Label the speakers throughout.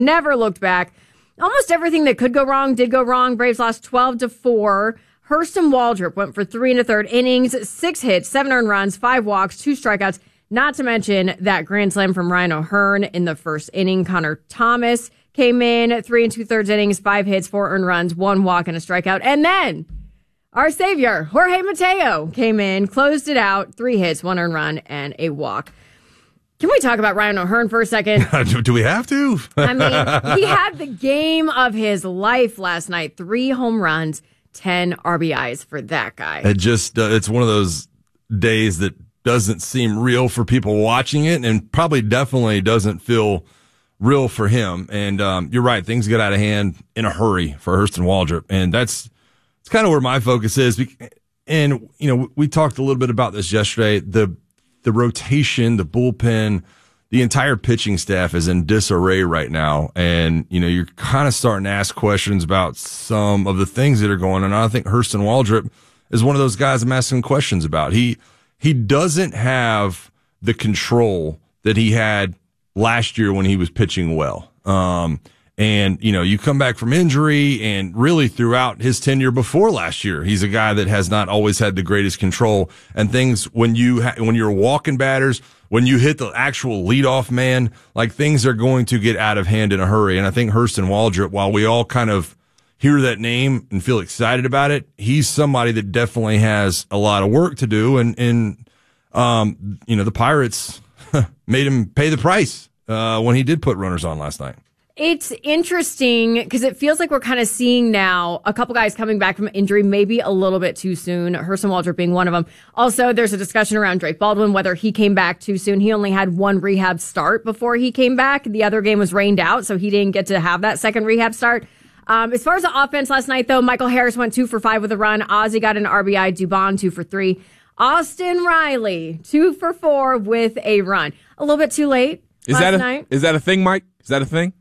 Speaker 1: Never looked back. Almost everything that could go wrong did go wrong. Braves lost 12-4. Hurston Waldrop went for 3 1/3 innings, 6 hits, 7 earned runs, 5 walks, 2 strikeouts. Not to mention that grand slam from Ryan O'Hearn in the first inning. Connor Thomas came in 3 2/3 innings, 5 hits, 4 earned runs, 1 walk, and a strikeout. And then our savior, Jorge Mateo, came in, closed it out, 3 hits, 1 earned run, and a walk. Can we talk about Ryan O'Hearn for a second?
Speaker 2: Do we have to?
Speaker 1: I mean, he had the game of his life last night. 3 home runs, 10 RBIs for that guy.
Speaker 2: It's one of those days that doesn't seem real for people watching it, and probably definitely doesn't feel real for him. And you're right, things get out of hand in a hurry for Hurston Waldrop, and it's kind of where my focus is. And we talked a little bit about this yesterday. The rotation, the bullpen, the entire pitching staff is in disarray right now. And, you're kind of starting to ask questions about some of the things that are going on. I think Hurston Waldrop is one of those guys I'm asking questions about. He doesn't have the control that he had last year when he was pitching well. And, you come back from injury, and really throughout his tenure before last year, he's a guy that has not always had the greatest control. And things, when you're walking batters, when you hit the actual leadoff man, like, things are going to get out of hand in a hurry. And I think Hurston Waldrop, while we all kind of hear that name and feel excited about it, he's somebody that definitely has a lot of work to do. And the Pirates made him pay the price when he did put runners on last night.
Speaker 1: It's interesting because it feels like we're kind of seeing now a couple guys coming back from injury, maybe a little bit too soon. Hurston Waldrop being one of them. Also, there's a discussion around Drake Baldwin, whether he came back too soon. He only had 1 rehab start before he came back. The other game was rained out, so he didn't get to have that second rehab start. As far as the offense last night, though, Michael Harris went 2 for 5 with a run. Ozzie got an RBI. Dubon 2 for 3. Austin Riley 2 for 4 with a run. A little bit too late last night.
Speaker 3: Is that a thing, Mike? Is that a thing?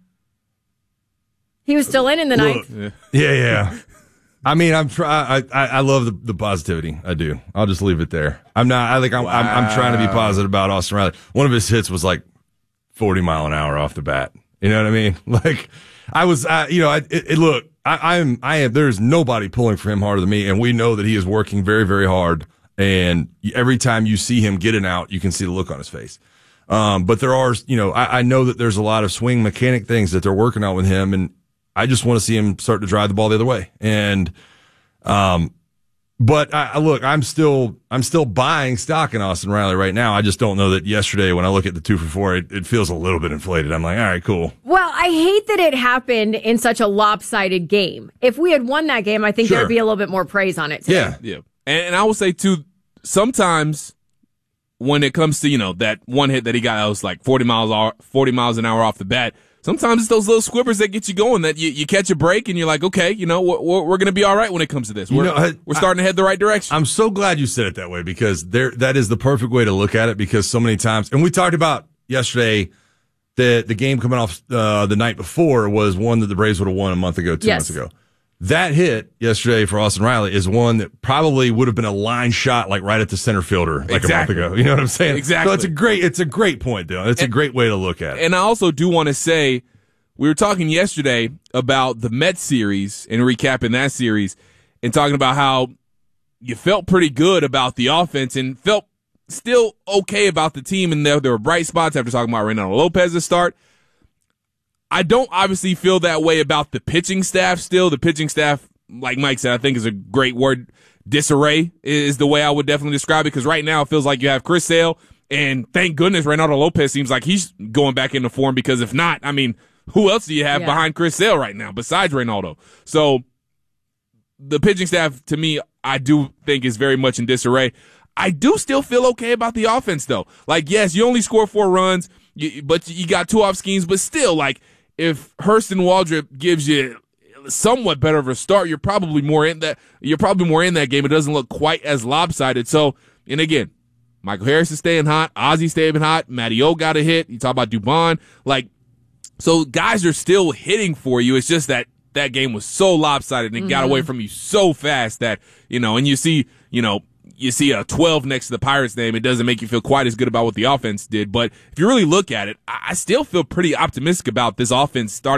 Speaker 1: He was still in the ninth.
Speaker 2: Yeah. I mean, I love the positivity. I do. I'll just leave it there. I'm trying to be positive about Austin Riley. One of his hits was like 40 mile an hour off the bat. You know what I mean? Like, I was, look, there's nobody pulling for him harder than me, and we know that he is working very, very hard. And every time you see him get an out, you can see the look on his face. But there are, I know that there's a lot of swing mechanic things that they're working on with him, and I just want to see him start to drive the ball the other way. And, but I'm still buying stock in Austin Riley right now. I just don't know that yesterday when I look at the 2 for 4, it feels a little bit inflated. I'm like, all right, cool.
Speaker 1: Well, I hate that it happened in such a lopsided game. If we had won that game, I think there'd be a little bit more praise on it today.
Speaker 3: Yeah. And I will say too, sometimes when it comes to, that one hit that he got, that was like 40 miles an hour off the bat. Sometimes it's those little squibbers that get you going, that you catch a break and you're like, okay, we're going to be all right when it comes to this. We're starting to head the right direction.
Speaker 2: I'm so glad you said it that way, because that is the perfect way to look at it, because so many times, and we talked about yesterday, the game coming off the night before was one that the Braves would have won a month ago, 2 months ago. That hit yesterday for Austin Riley is one that probably would have been a line shot, like right at the center fielder, like a month ago. You know what I'm saying?
Speaker 3: Exactly.
Speaker 2: So it's a great point, Dylan. It's a great way to look at it.
Speaker 3: And I also do want to say, we were talking yesterday about the Mets series and recapping that series and talking about how you felt pretty good about the offense and felt still okay about the team. And there were bright spots after talking about Reynaldo Lopez's start. I don't obviously feel that way about the pitching staff still. The pitching staff, like Mike said, I think is a great word. Disarray is the way I would definitely describe it, because right now it feels like you have Chris Sale, and thank goodness Reynaldo Lopez seems like he's going back into form, because if not, I mean, who else do you have behind Chris Sale right now besides Reynaldo? So the pitching staff, to me, I do think is very much in disarray. I do still feel okay about the offense, though. Like, yes, you only score 4 runs, but you got 2 off schemes, but still, like, if Hurston Waldrop gives you somewhat better of a start, you're probably more in that game. It doesn't look quite as lopsided. So, and again, Michael Harris is staying hot, Ozzy's staying hot, Matty O got a hit. You talk about Dubon, like, so guys are still hitting for you. It's just that game was so lopsided and it got away from you so fast that, and you see, you see a 12 next to the Pirates name, it doesn't make you feel quite as good about what the offense did. But if you really look at it, I still feel pretty optimistic about this offense starting